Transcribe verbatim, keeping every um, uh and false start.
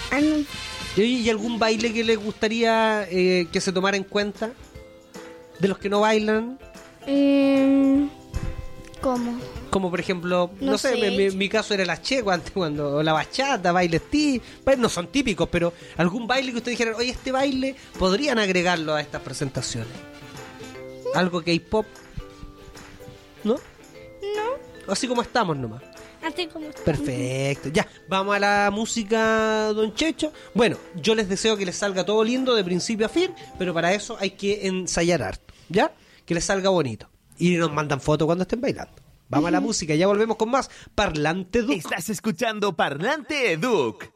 Ah, no. ¿Y, y algún baile que les gustaría eh, que se tomara en cuenta? De los que no bailan. Eh, ¿Cómo? Como por ejemplo, no, No sé, sé. Mi, mi- mi caso era la che cuando, cuando o la bachata, bailes tí, pues no son típicos, pero algún baile que ustedes dijeran, oye, este baile podrían agregarlo a estas presentaciones. Algo K-pop, ¿no? No, Así como estamos nomás. así como... Perfecto, ya, vamos a la música, don Checho. Bueno, yo les deseo que les salga todo lindo de principio a fin, pero para eso hay que ensayar harto, ¿ya? Que les salga bonito. Y nos mandan fotos cuando estén bailando. Vamos a la música, ya volvemos con más Parlante Duc. Estás escuchando Parlante Duc.